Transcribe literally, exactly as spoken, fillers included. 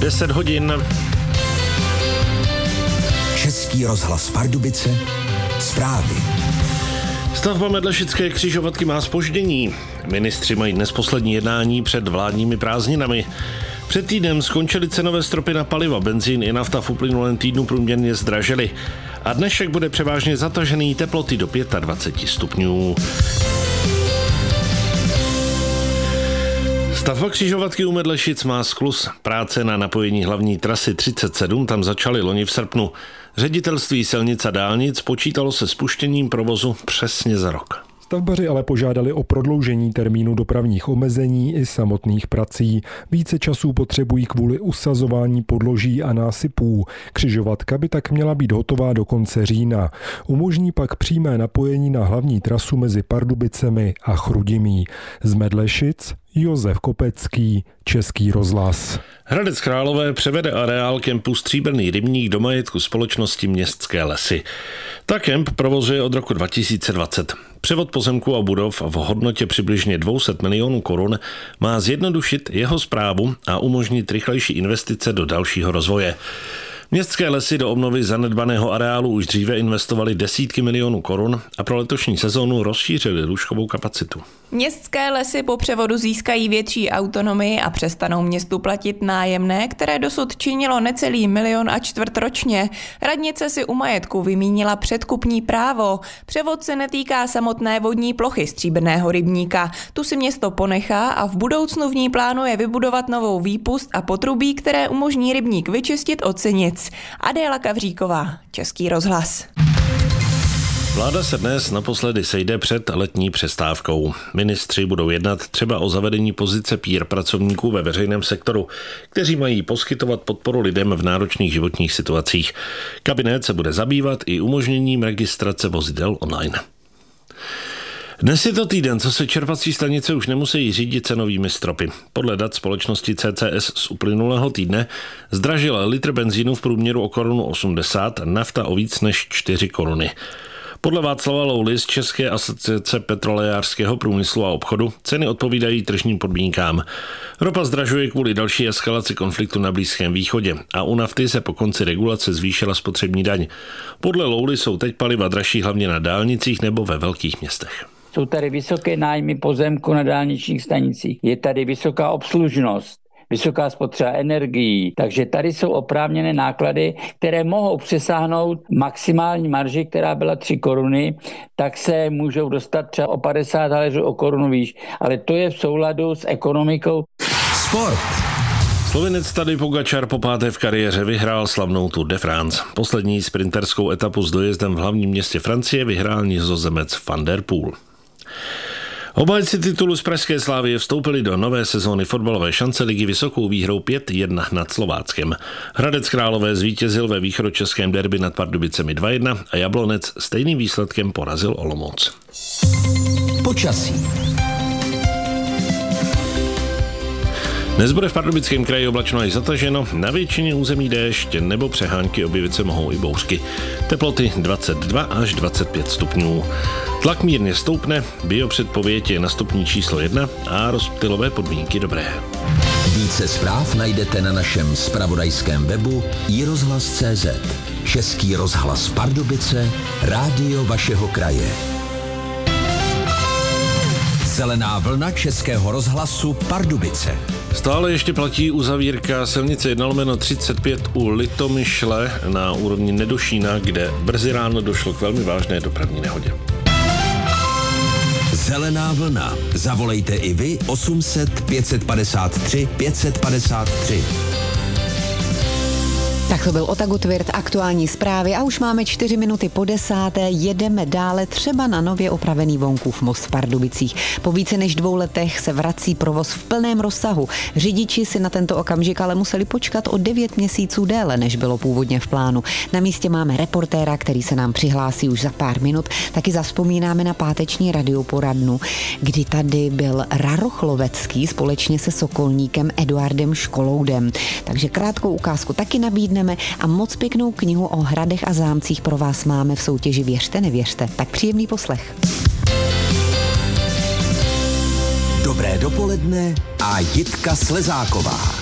deset hodin. Český rozhlas Pardubice, zprávy. Stavba Medlešické křižovatky má zpoždění. Ministři mají dnes poslední jednání před vládními prázdninami. Před týdnem skončily cenové stropy na paliva, benzín i nafta v uplynulém týdnu průměrně zdražily. A dnešek bude převážně zatažený, teploty do dvacet pět stupňů. Stavba křižovatky u Medlešic má skluz. Práce na napojení hlavní trasy třicet sedm tam začaly loni v srpnu. Ředitelství silnic a dálnic počítalo se spuštěním provozu přesně za rok. Stavbaři ale požádali o prodloužení termínu dopravních omezení i samotných prací. Více času potřebují kvůli usazování podloží a násypů. Křižovatka by tak měla být hotová do konce října. Umožní pak přímé napojení na hlavní trasu mezi Pardubicemi a Chrudimí. Z Medlešic Josef Kopecký, Český rozhlas. Hradec Králové převede areál kempu Stříbrný rybník do majetku společnosti Městské lesy. Ta kemp provozuje od roku dva tisíce dvacet. Převod pozemků a budov v hodnotě přibližně dvě stě milionů korun má zjednodušit jeho správu a umožnit rychlejší investice do dalšího rozvoje. Městské lesy do obnovy zanedbaného areálu už dříve investovaly desítky milionů korun a pro letošní sezónu rozšířily lůžkovou kapacitu. Městské lesy po převodu získají větší autonomii a přestanou městu platit nájemné, které dosud činilo necelý milion a čtvrt ročně. Radnice si u majetku vymínila předkupní právo. Převod se netýká samotné vodní plochy Stříbrného rybníka. Tu si město ponechá a v budoucnu v ní plánuje vybudovat novou výpust a potrubí, které umožní rybník vyčistit od sinic. Adéla Kavříková, Český rozhlas. Vláda se dnes naposledy sejde před letní přestávkou. Ministři budou jednat třeba o zavedení pozice pír pracovníků ve veřejném sektoru, kteří mají poskytovat podporu lidem v náročných životních situacích. Kabinet se bude zabývat i umožněním registrace vozidel online. Dnes je to týden, co se čerpací stanice už nemusí řídit cenovými stropy. Podle dat společnosti C C S z uplynulého týdne zdražil litr benzínu v průměru o korunu osmdesát, nafta o víc než čtyři koruny. Podle Václava Louly z České asociace petrolejářského průmyslu a obchodu ceny odpovídají tržním podmínkám. Ropa zdražuje kvůli další eskalaci konfliktu na Blízkém východě a u nafty se po konci regulace zvýšila spotřební daň. Podle Louly jsou teď paliva dražší hlavně na dálnicích nebo ve velkých městech. Jsou tady vysoké nájmy pozemku na dálničních stanicích, je tady vysoká obslužnost, vysoká spotřeba energií, takže tady jsou oprávněné náklady, které mohou přesáhnout maximální marži, která byla tři koruny, tak se můžou dostat třeba o padesát haléřů o korunu výš, ale to je v souladu s ekonomikou. Sport. Slovinec Tadej Pogačar po páté v kariéře vyhrál slavnou Tour de France. Poslední sprinterskou etapu s dojezdem v hlavním městě Francie vyhrál Nizozemec Van der Poel. Obhájci titulu z pražské Slavie vstoupili do nové sezóny fotbalové šance ligy vysokou výhrou pět jedna nad Slováckem. Hradec Králové zvítězil ve východočeském derby nad Pardubicemi dva jedna a Jablonec stejným výsledkem porazil Olomouc. Počasí. Dnes bude v Pardubickém kraji oblačno až zataženo, na většině území déšť nebo přehánky, objevit se mohou i bouřky. Teploty dvacet dva až dvacet pět stupňů. Tlak mírně stoupne, biopředpověď je na stupni číslo jedna a rozptylové podmínky dobré. Více zpráv najdete na našem zpravodajském webu i rozhlas tečka cé zet. Český rozhlas Pardubice, rádio vašeho kraje. Zelená vlna Českého rozhlasu Pardubice. Stále ještě platí uzavírka silnice jedna lomeno třicet pět u Litomyšle na úrovni Nedošína, kde brzy ráno došlo k velmi vážné dopravní nehodě. Zelená vlna. Zavolejte i vy osm set pět padesát tři pět padesát tři. Tak to byl Otagotvert, aktuální zprávy a už máme čtyři minuty po desáté, jedeme dále třeba na nově opravený Vonkův most v Pardubicích. Po více než dvou letech se vrací provoz v plném rozsahu. Řidiči si na tento okamžik ale museli počkat o devět měsíců déle, než bylo původně v plánu. Na místě máme reportéra, který se nám přihlásí už za pár minut. Taky zavzpomínáme na páteční radioporadnu, kdy tady byl Rarochlovecký společně se sokolníkem Eduardem Školoudem. Takže krátkou ukázku taky nabídne a moc pěknou knihu o hradech a zámcích pro vás máme v soutěži Věřte, nevěřte. Tak příjemný poslech. Dobré dopoledne a Jitka Slezáková.